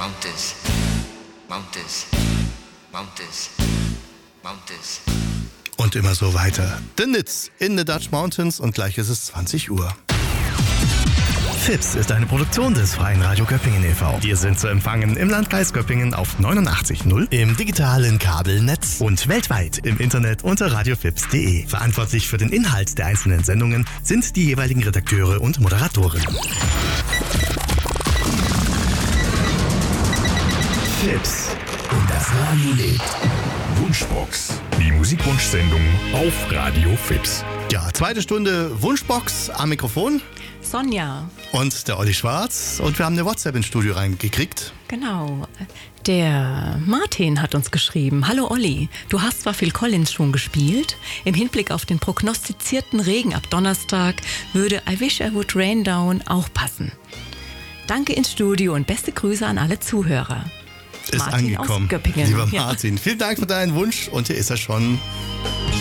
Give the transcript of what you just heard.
Mountains, Mountains, Mountains, Mountains. Und immer so weiter. The Nits in the Dutch Mountains und gleich ist es 20 Uhr. FIPS ist eine Produktion des Freien Radio Göppingen e.V. Wir sind zu empfangen im Landkreis Göppingen auf 89.0, im digitalen Kabelnetz und weltweit im Internet unter radiofips.de. Verantwortlich für den Inhalt der einzelnen Sendungen sind die jeweiligen Redakteure und Moderatoren. FIPS. Und das Radio lebt. Wunschbox. Die Musikwunschsendung auf Radio FIPS. Ja, zweite Stunde Wunschbox am Mikrofon. Sonja. Und der Olli Schwarz. Und wir haben eine WhatsApp ins Studio reingekriegt. Genau. Der Martin hat uns geschrieben: Hallo Olli, du hast zwar Phil Collins schon gespielt. Im Hinblick auf den prognostizierten Regen ab Donnerstag würde I Wish I Would Rain Down auch passen. Danke ins Studio und beste Grüße an alle Zuhörer. Ist Martin angekommen, aus Göppingen. lieber Martin. Ja. Vielen Dank für deinen Wunsch und hier ist er schon.